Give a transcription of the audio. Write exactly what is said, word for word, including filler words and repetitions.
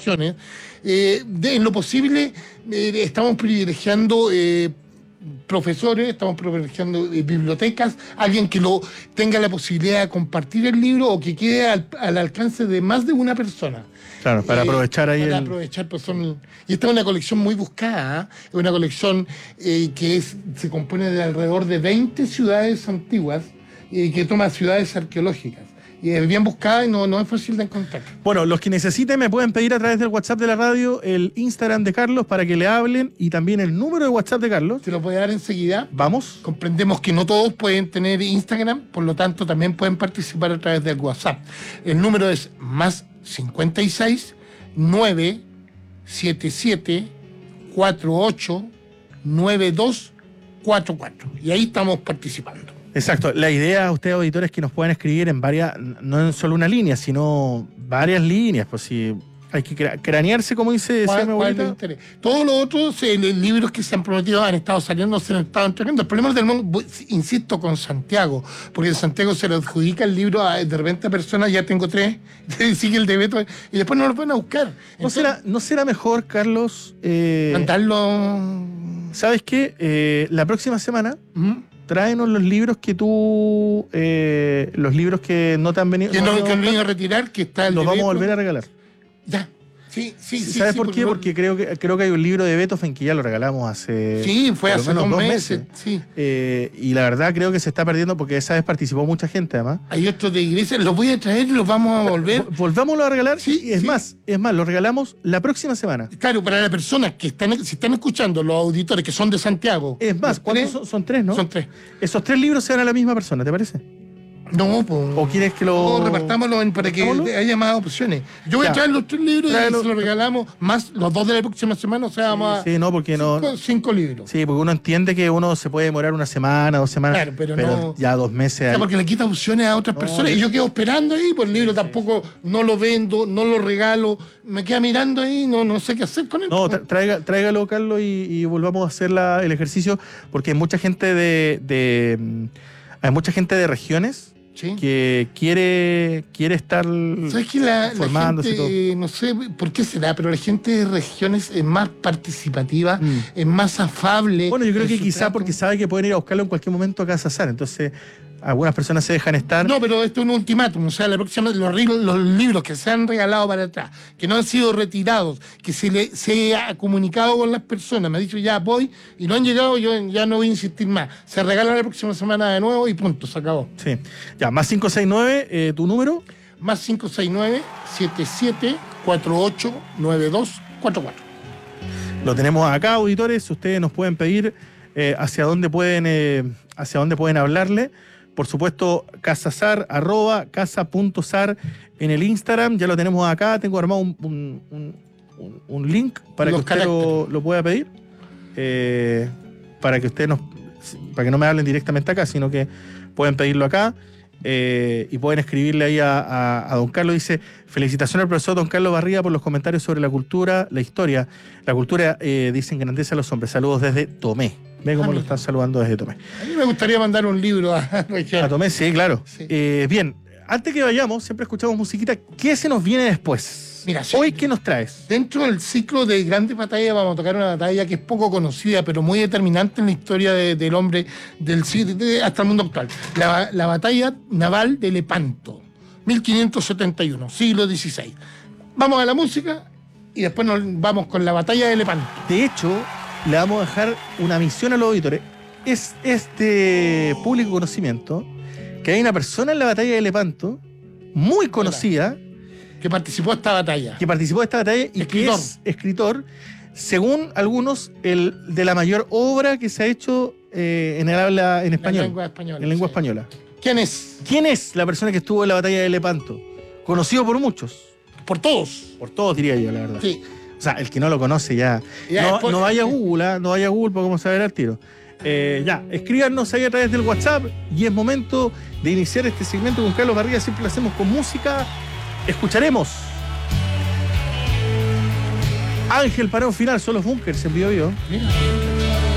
regiones. Eh, de, en lo posible, eh, estamos privilegiando eh, profesores, estamos privilegiando eh, bibliotecas, alguien que lo tenga la posibilidad de compartir el libro o que quede al, al alcance de más de una persona. Claro, para Eh, aprovechar ahí para el... aprovechar, pues son, y esta es una colección muy buscada, ¿eh? Es una colección eh, que es, se compone de alrededor de veinte ciudades antiguas y que toma ciudades arqueológicas. Y es bien buscada y no, no es fácil de encontrar. Bueno, los que necesiten me pueden pedir a través del WhatsApp de la radio el Instagram de Carlos para que le hablen y también el número de WhatsApp de Carlos. Se lo voy a dar enseguida. Vamos. Comprendemos que no todos pueden tener Instagram, por lo tanto también pueden participar a través del WhatsApp. El número es más cincuenta y seis, nueve siete siete, cuatro ocho, nueve dos cuatro cuatro. Y ahí estamos participando. Exacto. La idea, ustedes auditores, es que nos puedan escribir en varias, no en solo una línea, sino varias líneas, pues si hay que cra- cranearse, como dice decía mi abuelita. Todos los otros eh, libros que se han prometido han estado saliendo, se han estado entregando. El problema del mundo, insisto, con Santiago, porque en Santiago se le adjudica el libro a de repente a personas, ya tengo tres, sigue el de Beto, y después no lo pueden a buscar. Entonces, ¿No será, ¿No será mejor, Carlos, eh, mandarlo? ¿sabes qué? Eh, la próxima semana... ¿Mm? Tráenos los libros que tú, eh, los libros que no te han venido. Que no, no, que han venido a retirar, que está el los de vamos a Beethoven. volver a regalar. Ya, sí, sí, sí. ¿Sabes sí, por qué? lo- Porque creo que creo que hay un libro de Beethoven que ya lo regalamos hace. Sí, fue por lo hace menos dos meses, sí. Eh, y la verdad creo que se está perdiendo porque esa vez participó mucha gente además. Hay otros de iglesia, los voy a traer y los vamos a volver. Vol- Volvámoslo a regalar. Sí, y es sí. más, es más, lo regalamos la próxima semana. Claro, para las personas que están, si están escuchando, los auditores que son de Santiago. Es más, los ¿cuántos tres, son? Son tres, ¿no? Son tres. Esos tres libros se dan a la misma persona, ¿te parece? No, pues. ¿O quieres que lo...? No, repartámoslo en- para que ¿Repartámoslo? haya más opciones. Yo voy Ya. a traer los tres libros Tráelo. y se los regalamos, más los dos de la próxima semana, o sea, vamos a Sí, no, porque no... cinco, cinco libros. Sí, porque uno entiende que uno se puede demorar una semana, dos semanas, Claro, pero no- ya dos meses. O sea, porque le quita opciones a otras No, personas. yo- Y yo quedo esperando ahí, pues el libro tampoco no lo vendo, no lo regalo, me queda mirando ahí, no, no sé qué hacer con él. No, tra- traiga, tráigalo, Carlos, y, y volvamos a hacer la- el ejercicio, porque hay mucha gente de, de mm, hay mucha gente de regiones Sí. que quiere, quiere estar ¿Sabes que la, la formándose y todo. gente, eh, no sé por qué será, pero la gente de regiones es más participativa, Mm. es más afable? Bueno, yo creo en que su quizá trato? porque sabe que pueden ir a buscarlo en cualquier momento a Casa Sar, entonces algunas personas se dejan estar. No, pero esto es un ultimátum, o sea, la próxima, los, ri- los libros que se han regalado para atrás, que no han sido retirados, que se le se ha comunicado con las personas, me ha dicho ya voy, y no han llegado, yo ya no voy a insistir más. Se regala la próxima semana de nuevo y punto, se acabó. Sí. Ya, más cinco seis nueve, eh, tu número. Más cinco seis nueve, siete siete, cuatro ocho, nueve dos cuatro cuatro. Lo tenemos acá, auditores. Ustedes nos pueden pedir eh, hacia dónde pueden eh, hacia dónde pueden hablarle. Por supuesto, casasar, arroba casa.sar en el Instagram. Ya lo tenemos acá. Tengo armado un, un, un, un- un link para Los que usted lo, lo pueda pedir. Eh, para que usted nos, para que no me hablen directamente acá, sino que pueden pedirlo acá. Eh, y pueden escribirle ahí a, a, a don Carlos. Dice: felicitaciones al profesor don Carlos Barriga por los comentarios sobre la cultura, la historia. La cultura, eh, dice, engrandece a los hombres. Saludos desde Tomé. Ve cómo Ah, lo mira. están saludando desde Tomé. A mí me gustaría mandar un libro a A Tomé, sí, claro. Sí. Eh, bien, antes que vayamos, siempre escuchamos musiquita. ¿Qué se nos viene después? Mira, sí. Hoy, ¿qué nos traes? Dentro del ciclo de grandes batallas vamos a tocar una batalla que es poco conocida, pero muy determinante en la historia de- del hombre del siglo de- hasta el mundo actual. La, la batalla naval de Lepanto, mil quinientos setenta y uno, siglo dieciséis. Vamos a la música y después nos vamos con la batalla de Lepanto. De hecho, le vamos a dejar una misión a los auditores. Es este público conocimiento que hay una persona en la batalla de Lepanto, muy conocida, Que participó en esta batalla. que participó de esta batalla y Escritor. que es escritor, según algunos, el de la mayor obra que se ha hecho eh, en el habla en español, En lengua española. en lengua sí. española. ¿Quién es? ¿Quién es la persona que estuvo en la batalla de Lepanto? Conocido por muchos, Por todos. por todos diría yo, la verdad. Sí. O sea, el que no lo conoce ya. Ya, no, después- no vaya a Google, ¿ah? no vaya a Google porque vamos a ver al tiro. Eh, ya, escríbanos ahí a través del WhatsApp y es momento de iniciar este segmento con Carlos Barriga. Siempre lo hacemos con música. Escucharemos Ángel para un final, son los Bunkers en Bio Bio. Mira.